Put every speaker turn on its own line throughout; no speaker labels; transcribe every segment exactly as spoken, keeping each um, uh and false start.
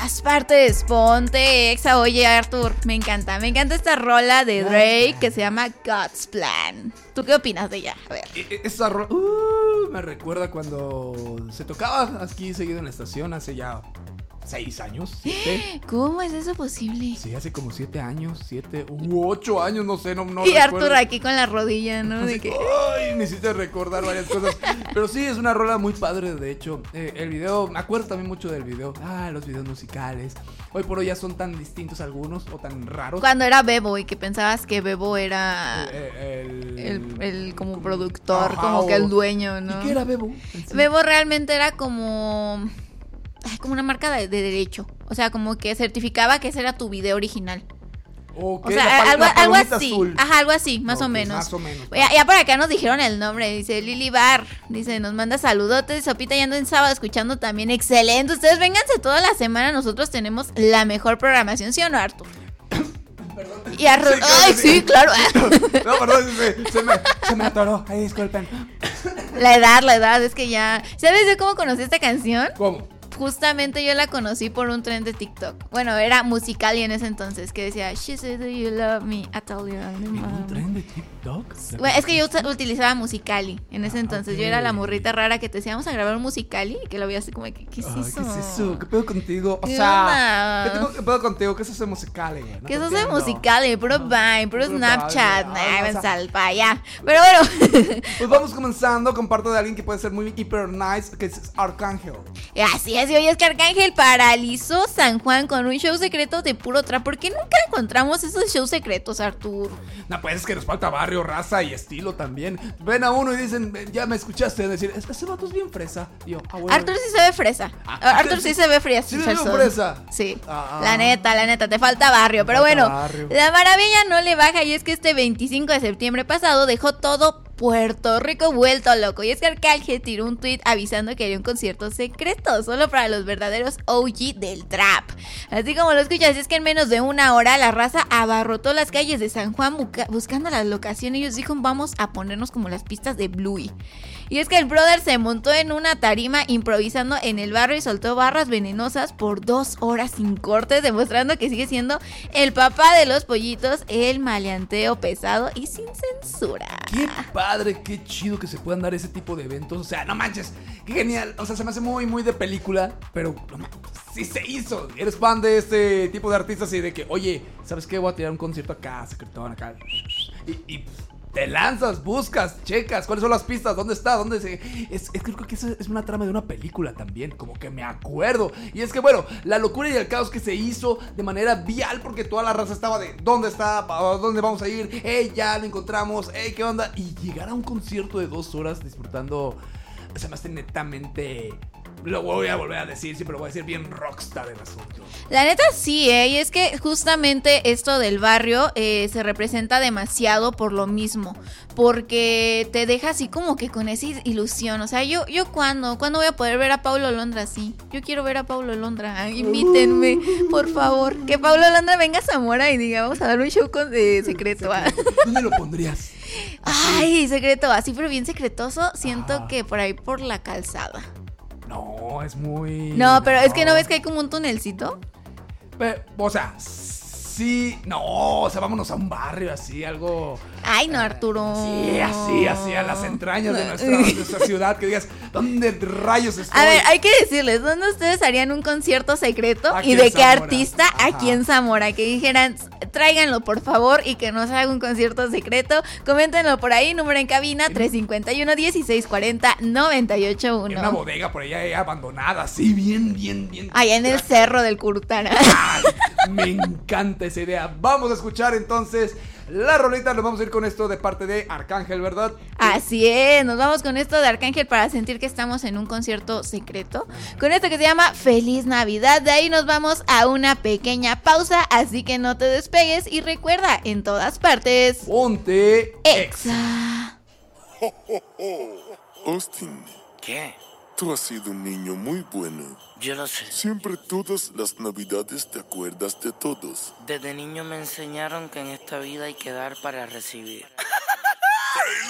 Partes, ponte exa. Oye, Arthur, me encanta, me encanta esta rola de Drake que se llama God's Plan. ¿Tú qué opinas de ella? A ver.
Esa rola uh, me recuerda cuando se tocaba aquí seguido en la estación hace ya seis años, siete.
¿Cómo es eso posible?
Sí, hace como siete años, siete u ocho años, no sé, no, no
Y
recuerdo.
Arthur aquí con la rodilla, ¿no?
Así,
De que...
Ay, necesito recordar varias cosas. Pero sí, es una rola muy padre, de hecho. Eh, el video, me acuerdo también mucho del video. Ah, los videos musicales. Hoy por hoy ya son tan distintos algunos o tan raros.
Cuando era Bebo y que pensabas que Bebo era
Eh, el,
el, el como productor,
Ajá,
como que el
o-
dueño, ¿no?
¿Y qué era Bebo? en sí?
Bebo realmente era como... ay, como una marca de, de derecho. O sea, como que certificaba que ese era tu video original.
Ok,
O sea,
la pal-
algo,
la
algo
palomita
así.
azul.
Ajá, algo así, más
Ok,
o menos.
Más o menos.
Ya, ya por acá nos dijeron el nombre. Dice Lili Bar. Dice, nos manda saludotes. Sopita ya ando en sábado escuchando también. Excelente. Ustedes vénganse toda la semana. Nosotros tenemos la mejor programación, ¿sí o no, Arthur?
Perdón.
Y Arthur,
Sí, claro
ay,
que
sí,
sí.
claro.
No, perdón, se, se me, se me atoró. Ay, disculpen.
La edad, la edad, es que ya. ¿Sabes yo cómo conocí esta canción?
¿Cómo?
Justamente yo la conocí por un trend de TikTok. Bueno, era musical y en ese entonces que decía She said do you love me, I tell you I'm the
¿En un
mom.
tren de TikTok?
Bueno, es que yo usa- utilizaba Musicali en ese
Ah,
entonces.
ok.
Yo era la morrita rara que te decía, vamos a grabar un Musicali. Y que lo veía así como, ¿qué, qué es
Ay,
eso?
¿qué es eso? ¿Qué pedo contigo? O
¿Qué
sea,
onda?
¿qué, tengo, ¿qué pedo contigo? ¿Qué es eso de musical, güey? No
¿Qué es
te
eso de
entiendo.
Musicali? Puro Vine, puro
Puro
Snapchat.
Vine,
Nah,
ay,
ven
o sea-
sal pa' allá. Pero bueno.
Pues vamos comenzando con parte de alguien que puede ser muy hiper nice, que es Arcángel.
Así es, y hoy es que Arcángel paralizó San Juan con un show secreto de puro trap. ¿Por qué nunca encontramos esos shows secretos, Artur?
No, pues es que nos falta barrio, raza y estilo también. Ven a uno y dicen, ya me escuchaste decir, es que ese vato es bien fresa. Y yo, ah, bueno.
Arthur sí se ve fresa.
Ah,
Arthur sí se ve fresa.
sí me veo fresa.
Sí.
Ah.
La neta, la neta, te falta barrio. Pero
falta
bueno,
barrio.
la maravilla no le baja y es que este veinticinco de septiembre pasado dejó todo Puerto Rico vuelto loco. Y es que Arcángel tiró un tweet avisando que haría un concierto secreto solo para los verdaderos O G del trap. Así como lo escuchas, es que en menos de una hora la raza abarrotó las calles de San Juan buca- buscando la locación. Ellos dijeron, vamos a ponernos como las pistas de Bluey. Y es que el brother se montó en una tarima improvisando en el barrio y soltó barras venenosas por dos horas sin cortes, demostrando que sigue siendo el papá de los pollitos, el maleanteo pesado y sin censura.
Qué padre, qué chido que se puedan dar ese tipo de eventos. O sea, no manches, qué genial. O sea, se me hace muy, muy de película, pero no manches, sí se hizo. Eres fan de este tipo de artistas y de que, oye, ¿sabes qué? Voy a tirar un concierto acá, secretón, acá. Y, y te lanzas, buscas, checas, ¿cuáles son las pistas? ¿Dónde está? ¿Dónde se...? Es, es creo que eso es una trama de una película también, como que me acuerdo. Y es que, bueno, la locura y el caos que se hizo de manera vial, porque toda la raza estaba de ¿dónde está? ¿A dónde vamos a ir? ¡Ey, ya lo encontramos! ¡Ey, qué onda! Y llegar a un concierto de dos horas disfrutando, se me hace netamente... Lo voy a volver a decir, siempre lo voy a decir bien rockstar el asunto.
La neta sí, ¿eh? Y es que justamente esto del barrio eh, se representa demasiado por lo mismo, porque te deja así como que con esa ilusión. O sea, yo, yo cuando, ¿cuándo voy a poder ver a Paulo Londra así? Yo quiero ver a Paulo Londra, invítenme, por favor. Que Paulo Londra venga a Zamora y diga, vamos a dar un show con, eh, secreto. ¿Ah?
¿Dónde lo pondrías?
Ay, secreto, así pero bien secretoso. Siento
Ajá.
que por ahí por la calzada.
No, es muy...
No, pero es que no ves que hay como un tunelcito.
Pe- o sea, sí, no, o sea, vámonos a un barrio así, algo...
Ay, no, Arturo.
Sí, así, así, a las entrañas de nuestra, de nuestra ciudad, que digas, ¿dónde rayos estoy?
A ver, hay que decirles, ¿dónde ustedes harían un concierto secreto?
Aquí
¿Y de
en
qué
Zamora.
artista?
Ajá.
Aquí en Zamora. Que dijeran, tráiganlo por favor y que nos haga un concierto secreto. Coméntenlo por ahí, número en cabina tres cinco uno, dieciséis cuarenta, noventa y ocho
En una
uno.
bodega por allá ahí abandonada, así, bien, bien, bien.
Allá en el cerro del Curutana.
Ay, me encanta esa idea. Vamos a escuchar entonces la rolita. Nos vamos a ir con esto de parte de Arcángel, ¿verdad?
Así es, nos vamos con esto de Arcángel para sentir que estamos en un concierto secreto. Con esto que se llama Feliz Navidad. De ahí nos vamos a una pequeña pausa, así que no te despegues y recuerda, en todas partes,
Ponte
Exa.
Austin,
¿Qué?
tú has sido un niño muy bueno.
Yo lo sé.
Siempre todas las navidades te acuerdas de todos.
Desde niño me enseñaron que en esta vida hay que dar para recibir.
¡Feliz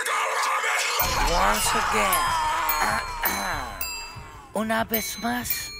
Navidad, chorre cabrones!
Once again. Una vez más.